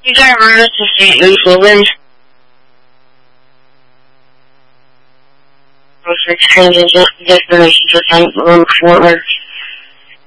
emergency influence for changes of destination to room forward.